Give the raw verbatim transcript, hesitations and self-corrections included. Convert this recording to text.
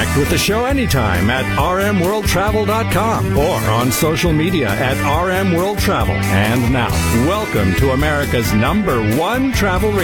Connect with the show anytime at r m world travel dot com or on social media at r m world travel. And now, welcome to America's number one travel